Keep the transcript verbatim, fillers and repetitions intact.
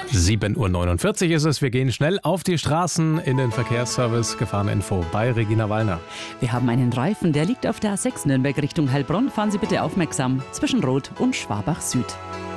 sieben Uhr neunundvierzig ist es. Wir gehen schnell auf die Straßen in den Verkehrsservice. Gefahreninfo bei Regina Wallner. Wir haben einen Reifen, der liegt auf der A sechs Nürnberg Richtung Heilbronn. Fahren Sie bitte aufmerksam zwischen Rot und Schwabach Süd.